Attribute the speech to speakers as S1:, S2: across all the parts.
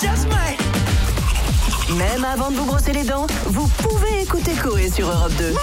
S1: just might.
S2: Même avant de vous brosser les dents, vous pouvez écouter Coé sur Europe 2.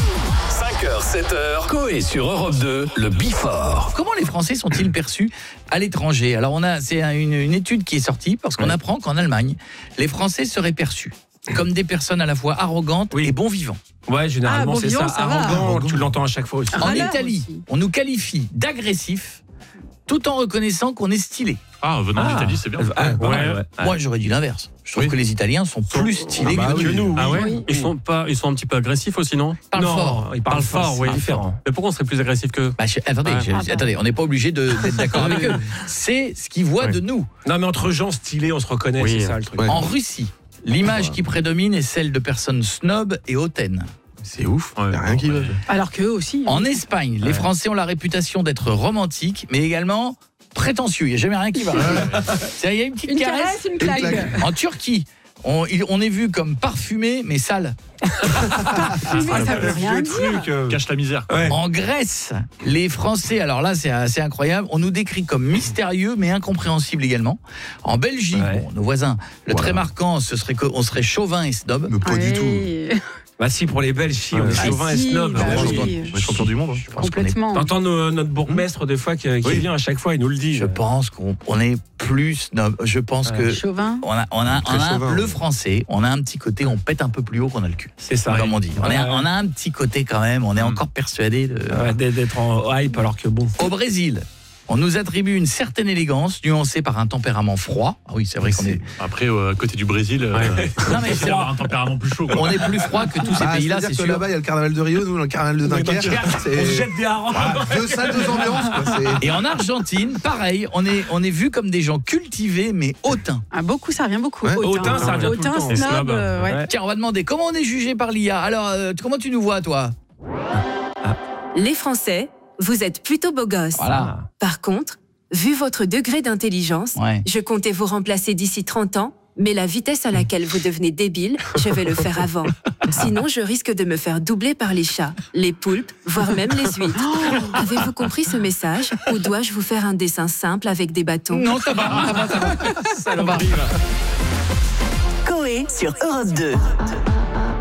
S3: 5h, 7h, Coé sur Europe 2, le Before.
S4: Comment les Français sont-ils perçus à l'étranger ? Alors c'est une étude qui est sortie parce qu'on apprend qu'en Allemagne, les Français seraient perçus comme des personnes à la fois arrogantes et bon vivants.
S5: Ouais, généralement
S6: bon
S5: c'est
S6: vivant,
S5: ça.
S6: ça va.
S5: Arrogant, tu l'entends à chaque fois aussi.
S4: En Italie, on nous qualifie d'agressifs tout en reconnaissant qu'on est stylé.
S7: Ah, venant d'Italie, c'est bien.
S4: Moi, j'aurais dit l'inverse. Je trouve que les Italiens sont plus stylés que nous.
S7: Ah ouais
S6: Oui.
S7: Ils sont un petit peu agressifs aussi, non ?
S4: Parle
S5: Non,
S4: fort.
S5: ils parlent fort, oui.
S4: Parle fort.
S7: Mais pourquoi on serait plus agressif qu'eux ?
S4: Attendez, on n'est pas obligé d'être d'accord avec eux. C'est ce qu'ils voient de nous.
S5: Non, mais entre gens stylés, on se reconnaît,
S7: Oui.
S5: c'est ça le truc.
S4: En Russie, l'image qui prédomine est celle de personnes snobs et hautaines.
S8: C'est ouf,
S7: Ouais,
S8: y a rien qui va.
S6: Alors qu'eux aussi.
S4: En Espagne, les Français ont la réputation d'être romantiques, mais également prétentieux. Il n'y a jamais rien qui va. Il y a une petite
S6: Une
S4: caresse.
S6: caresse, une claque.
S4: En Turquie, on est vu comme parfumé, mais sale.
S6: Parfumé, ça veut rien dire.
S7: Cache la misère.
S5: Ouais.
S4: En Grèce, les Français, alors là c'est assez incroyable, on nous décrit comme mystérieux mais incompréhensible également. En Belgique, nos voisins, le trait marquant, ce serait qu'on serait chauvin et snob.
S8: Mais pas du tout.
S5: Bah si, pour les Belges, si, on est chauvin et snob.
S6: bah
S8: On
S6: oui.
S8: est champion du monde.
S6: Complètement.
S5: T'entends notre bourgmestre des fois qui vient à chaque fois, il nous le dit.
S4: Je pense qu'on est plus snob. Je pense que
S6: Chauvin.
S4: on a
S8: chauvin,
S4: le français, on a un petit côté, on pète un peu plus haut qu'on a le cul.
S5: C'est ça.
S4: Comme on dit. On a un petit côté quand même, on est encore persuadé de...
S5: D'être en hype alors que bon.
S4: Au Brésil, on nous attribue une certaine élégance, nuancée par un tempérament froid. Ah oui, c'est vrai qu'on est...
S7: Après, à côté du Brésil,
S4: Non, mais
S7: c'est avoir un tempérament plus chaud.
S4: on est plus froid que tous ces pays-là, c'est
S8: C'est-à-dire que
S4: sûr.
S8: là-bas, il y a le carnaval de Rio, nous, le carnaval de Dunkerque.
S5: On se jette des harengs.
S8: Deux salles, deux ambiances. Quoi.
S4: Et en Argentine, pareil, on est vu comme des gens cultivés mais hautains.
S6: Ah, beaucoup, ça revient beaucoup.
S8: Ouais.
S5: Hautain, ça revient tout le
S6: Hautain,
S5: temps.
S6: snob,
S7: Snob.
S6: ouais.
S4: Tiens, on va demander comment on est jugé par l'IA. Alors, comment tu nous vois, toi ?
S9: Les Français, vous êtes plutôt beaux gosses.
S4: Voilà.
S9: Par contre, vu votre degré d'intelligence,
S4: Ouais.
S9: je comptais vous remplacer d'ici 30 ans, mais la vitesse à laquelle vous devenez débile, je vais le faire avant. Sinon, je risque de me faire doubler par les chats, les poulpes, voire même les huîtres. Avez-vous compris ce message ou dois-je vous faire un dessin simple avec des bâtons ?
S4: Non, ça va.
S2: Coé sur Europe 2.